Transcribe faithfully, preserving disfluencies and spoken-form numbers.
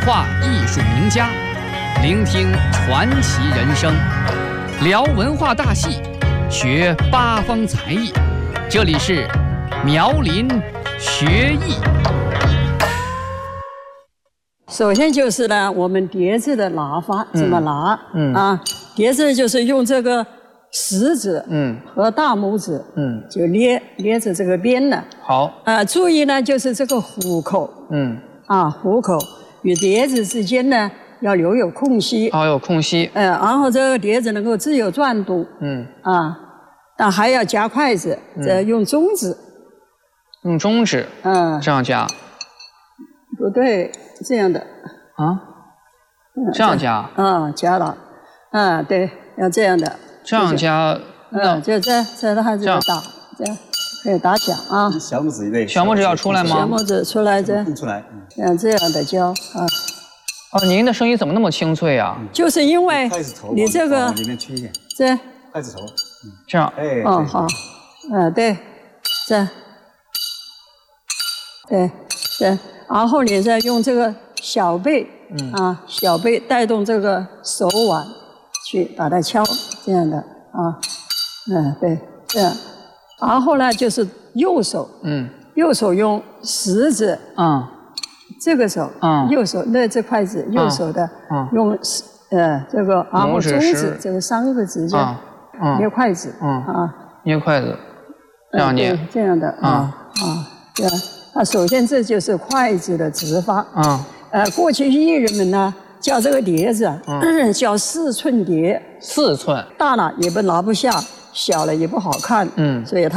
话艺术名家，聆听传奇人生，聊文化大戏，学八方才艺。这里是苗林学艺。 首先就是呢，我们碟子的拿法怎么拿？嗯啊，碟子就是用这个食指，嗯，和大拇指，嗯，就捏捏着这个边呢。 好。 啊，注意呢，就是这个虎口，嗯，啊，虎口与碟子之间呢要留有空隙。 哦，有空隙。 呃，然后这个碟子能够自由转动。嗯。啊，但还要夹筷子，这用中指。 用中指。嗯。这样夹。 不对，这样的。 啊？这样夹？ 嗯，夹了。嗯，对，要这样的。 这样夹。 嗯，就这这还是要打，这样可以打响啊。 小拇指一类。 小拇指要出来吗？ 小拇指出来这。 出来。 嗯，这样的教啊。 哦，您的声音怎么那么清脆啊？ 就是因为你这个里面缺一点。 这。 筷子头。 这样。 哎。 哦，好。嗯，对，这。对对。然后你再用这个小背，嗯啊，小背带动这个手腕，去把它敲，这样的啊，嗯，对，这样。然后呢，就是右手，嗯，右手用食指，嗯，这个手，嗯，右手那这筷子，右手的，嗯，用呃这个，然后中指这个三个指甲，嗯，捏筷子，嗯啊， 捏筷子，这样捏， 这样的啊啊，这样。啊，首先这就是筷子的指法。啊，呃，过去艺人们呢叫这个碟子，嗯、叫四寸碟。 四寸， 大了也不拿不下，小了也不好看。嗯，所以它。